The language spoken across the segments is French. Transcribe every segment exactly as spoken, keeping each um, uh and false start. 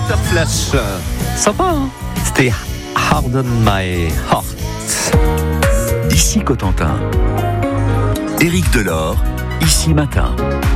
Docteur Flash. Sympa, hein? C'était Harden My Heart. Ici Cotentin. Éric Delort, Ici Matin.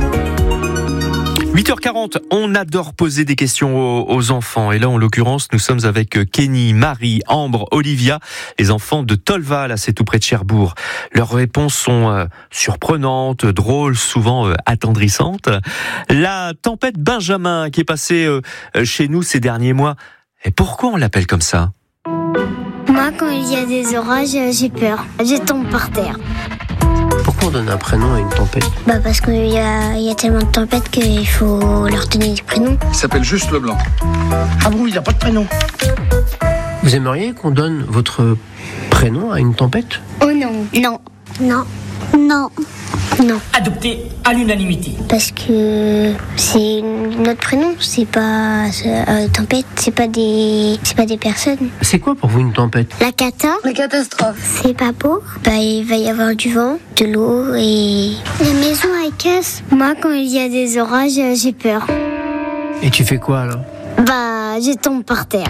huit heures quarante, on adore poser des questions aux, aux enfants. Et là, en l'occurrence, nous sommes avec Kenny, Marie, Ambre, Olivia, les enfants de Tolval, là, c'est tout près de Cherbourg. Leurs réponses sont euh, surprenantes, drôles, souvent euh, attendrissantes. La tempête Benjamin qui est passée euh, chez nous ces derniers mois. Et pourquoi on l'appelle comme ça? Moi, quand il y a des orages, j'ai peur. Je tombe par terre. Pourquoi on donne un prénom à une tempête? Bah parce qu'il y a, il y a tellement de tempêtes qu'il faut leur donner des prénoms. Il s'appelle juste Leblanc. Ah bon, il n'a pas de prénom. Vous aimeriez qu'on donne votre prénom à une tempête? Oh non. Non. Non. Non. Non. Adopté à l'unanimité. Parce que c'est notre prénom, c'est pas euh, tempête, c'est pas des, c'est pas des personnes. C'est quoi pour vous une tempête? La cata. La catastrophe. C'est pas beau. Bah il va y avoir du vent, de l'eau et la maison elle casse. Moi quand il y a des orages, j'ai peur. Et tu fais quoi alors? Bah je tombe par terre.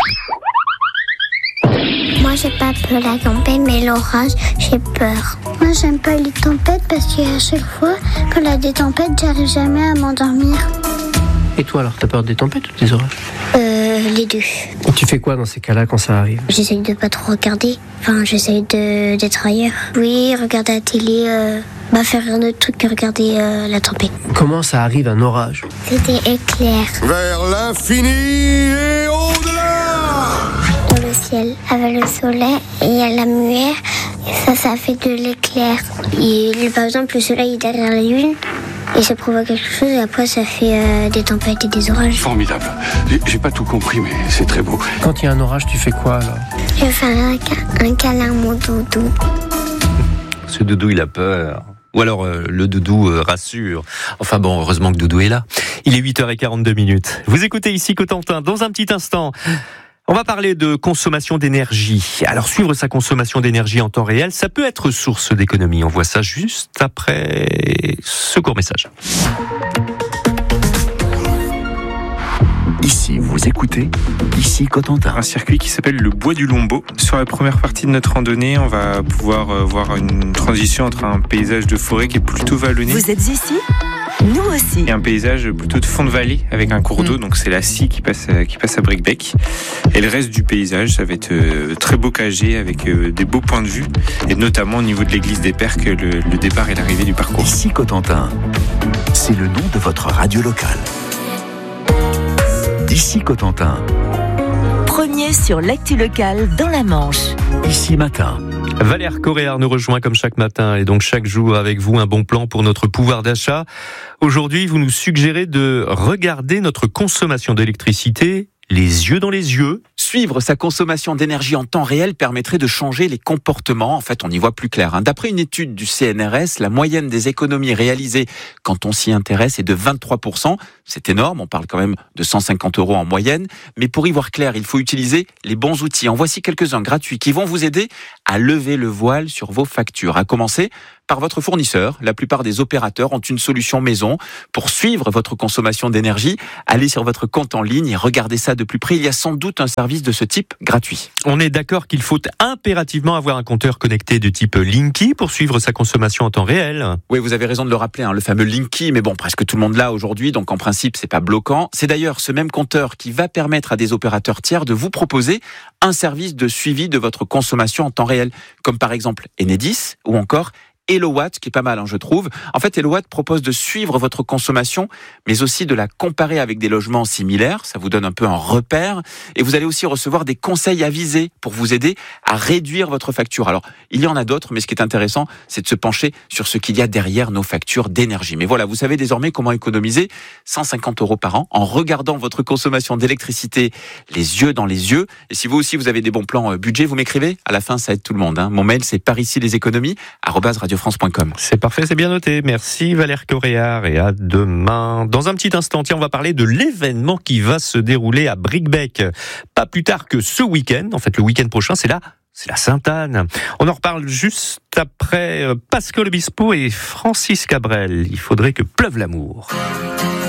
Moi, j'ai pas peur de la tempête, mais l'orage, j'ai peur. Moi, j'aime pas les tempêtes parce qu'à chaque fois, quand il y a des tempêtes, j'arrive jamais à m'endormir. Et toi alors, t'as peur des tempêtes ou des orages? Euh, les deux. Et tu fais quoi dans ces cas-là quand ça arrive? J'essaye de pas trop regarder. Enfin, j'essaye de, d'être ailleurs. Oui, regarder la télé, euh, bah, faire un autre truc que regarder euh, la tempête. Comment ça arrive un orage? C'était éclair. Vers l'infini et au-delà. Dans le ciel, avec le soleil, et il y a la lumière, et ça, ça fait de l'éclair. Et par exemple, le soleil est derrière la lune, et ça provoque quelque chose, et après, ça fait euh, des tempêtes et des orages. Formidable. J'ai, j'ai pas tout compris, mais c'est très beau. Quand il y a un orage, tu fais quoi alors? Je vais faire un, ca- un câlin à mon doudou. Ce doudou, il a peur. Ou alors euh, le doudou euh, rassure. Enfin bon, heureusement que Doudou est là. Il est huit heures quarante-deux minutes. Vous écoutez ici Cotentin. Dans un petit instant, on va parler de consommation d'énergie. Alors suivre sa consommation d'énergie en temps réel, ça peut être source d'économie. On voit ça juste après ce court message. Ici, vous écoutez, Ici Cotentin. Un circuit qui s'appelle le Bois du Lombeau. Sur la première partie de notre randonnée, on va pouvoir euh, voir une transition entre un paysage de forêt qui est plutôt vallonné. Vous êtes ici ? Nous aussi. Et un paysage plutôt de fond de vallée avec un cours d'eau, donc c'est la scie qui passe, qui passe à Bricbec. Et le reste du paysage, ça va être euh, très bocagé avec euh, des beaux points de vue, et notamment au niveau de l'église des Perques, le, le départ et l'arrivée du parcours. Ici Cotentin, c'est le nom de votre radio locale. Ici Cotentin. Premier sur l'actu locale dans la Manche. Ici Matin. Valère Coréard nous rejoint comme chaque matin et donc chaque jour avec vous un bon plan pour notre pouvoir d'achat. Aujourd'hui, vous nous suggérez de regarder notre consommation d'électricité les yeux dans les yeux. Suivre sa consommation d'énergie en temps réel permettrait de changer les comportements. En fait, on y voit plus clair. D'après une étude du C N R S, la moyenne des économies réalisées quand on s'y intéresse est de vingt-trois pour cent. C'est énorme, on parle quand même de cent cinquante euros en moyenne. Mais pour y voir clair, il faut utiliser les bons outils. En voici quelques-uns gratuits qui vont vous aider à lever le voile sur vos factures. À commencer par votre fournisseur. La plupart des opérateurs ont une solution maison pour suivre votre consommation d'énergie. Allez sur votre compte en ligne et regardez ça de plus près. Il y a sans doute un service de ce type gratuit. On est d'accord qu'il faut impérativement avoir un compteur connecté de type Linky pour suivre sa consommation en temps réel. Oui, vous avez raison de le rappeler, hein, le fameux Linky, mais bon, presque tout le monde l'a aujourd'hui, donc en principe, c'est pas bloquant. C'est d'ailleurs ce même compteur qui va permettre à des opérateurs tiers de vous proposer un service de suivi de votre consommation en temps réel, comme par exemple Enedis ou encore HelloWatt, qui est pas mal, hein, je trouve. En fait, HelloWatt propose de suivre votre consommation, mais aussi de la comparer avec des logements similaires. Ça vous donne un peu un repère. Et vous allez aussi recevoir des conseils avisés pour vous aider à réduire votre facture. Alors, il y en a d'autres, mais ce qui est intéressant, c'est de se pencher sur ce qu'il y a derrière nos factures d'énergie. Mais voilà, vous savez désormais comment économiser cent cinquante euros par an en regardant votre consommation d'électricité les yeux dans les yeux. Et si vous aussi, vous avez des bons plans budget, vous m'écrivez. À la fin, ça aide tout le monde, hein. Mon mail, c'est par ici les économies, arobase radio france point com. C'est parfait, c'est bien noté. Merci Valère Coréard et à demain. Dans un petit instant, tiens, on va parler de l'événement qui va se dérouler à Bricbec. Pas plus tard que ce week-end. En fait, le week-end prochain, c'est là. C'est la Sainte-Anne. On en reparle juste après Pascal Obispo et Francis Cabrel. Il faudrait que pleuve l'amour.